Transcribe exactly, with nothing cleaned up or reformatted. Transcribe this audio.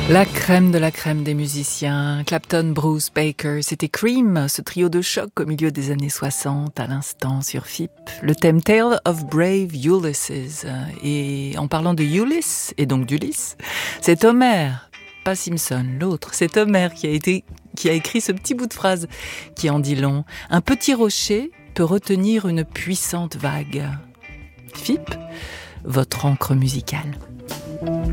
La crème de la crème des musiciens, Clapton, Bruce, Baker, c'était Cream, ce trio de choc au milieu des années soixante, à l'instant sur F I P. Le thème Tale of Brave Ulysses. Et en parlant de Ulysse, et donc d'Ulysse, c'est Homer, pas Simpson, l'autre, c'est Homer qui a été, qui a écrit ce petit bout de phrase qui en dit long. Un petit rocher peut retenir une puissante vague. F I P, votre encre musicale.